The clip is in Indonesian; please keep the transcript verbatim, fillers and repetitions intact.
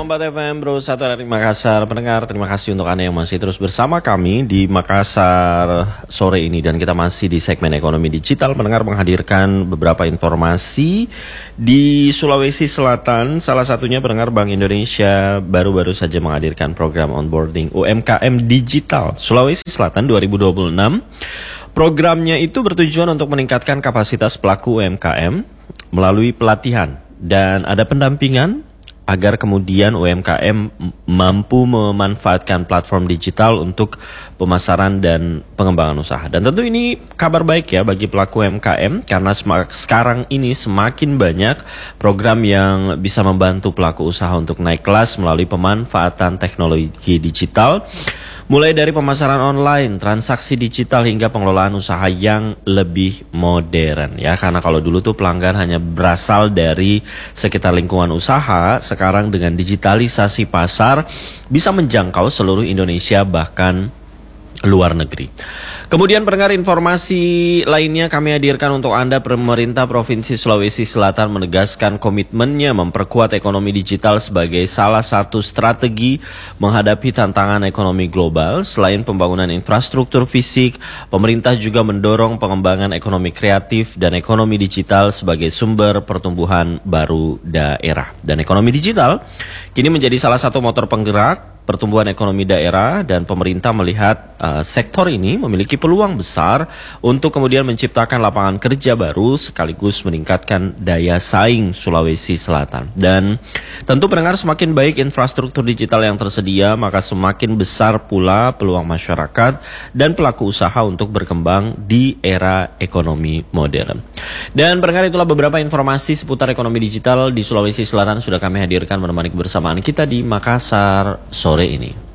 empat F M Bro satu dari Makassar. Pendengar, terima kasih untuk Anda yang masih terus bersama kami di Makassar sore ini. Dan kita masih di segmen ekonomi digital. Pendengar menghadirkan beberapa informasi di Sulawesi Selatan. Salah satunya pendengar Bank Indonesia baru-baru saja menghadirkan program onboarding U M K M digital Sulawesi Selatan dua ribu dua puluh enam. Programnya itu bertujuan untuk meningkatkan kapasitas pelaku U M K M melalui pelatihan dan ada pendampingan agar kemudian U M K M mampu memanfaatkan platform digital untuk pemasaran dan pengembangan usaha. Dan tentu ini kabar baik ya bagi pelaku U M K M karena sekarang ini semakin banyak program yang bisa membantu pelaku usaha untuk naik kelas melalui pemanfaatan teknologi digital. Mulai dari pemasaran online, transaksi digital hingga pengelolaan usaha yang lebih modern ya. Karena kalau dulu tuh pelanggan hanya berasal dari sekitar lingkungan usaha, sekarang dengan digitalisasi pasar bisa menjangkau seluruh Indonesia bahkan luar negeri. Kemudian pendengar, informasi lainnya kami hadirkan untuk Anda. Pemerintah Provinsi Sulawesi Selatan menegaskan komitmennya memperkuat ekonomi digital sebagai salah satu strategi menghadapi tantangan ekonomi global. Selain pembangunan infrastruktur fisik, pemerintah juga mendorong pengembangan ekonomi kreatif dan ekonomi digital sebagai sumber pertumbuhan baru daerah. Dan ekonomi digital kini menjadi salah satu motor penggerak pertumbuhan ekonomi daerah, dan pemerintah melihat uh, sektor ini memiliki peluang besar untuk kemudian menciptakan lapangan kerja baru sekaligus meningkatkan daya saing Sulawesi Selatan. Dan tentu pendengar, semakin baik infrastruktur digital yang tersedia, maka semakin besar pula peluang masyarakat dan pelaku usaha untuk berkembang di era ekonomi modern. Dan pendengar, itulah beberapa informasi seputar ekonomi digital di Sulawesi Selatan sudah kami hadirkan menemani kebersamaan kita di Makassar sore ini.